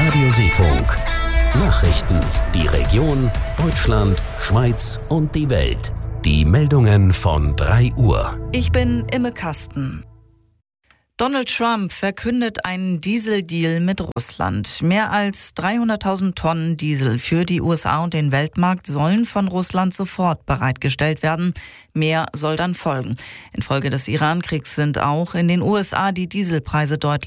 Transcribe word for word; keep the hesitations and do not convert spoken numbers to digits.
Radio Seefunk. Nachrichten, die Region, Deutschland, Schweiz und die Welt. Die Meldungen von drei Uhr. Ich bin Imme Kasten. Donald Trump verkündet einen Dieseldeal mit Russland. Mehr als dreihunderttausend Tonnen Diesel für die U S A und den Weltmarkt sollen von Russland sofort bereitgestellt werden. Mehr soll dann folgen. Infolge des Iran-Kriegs sind auch in den U S A die Dieselpreise deutlich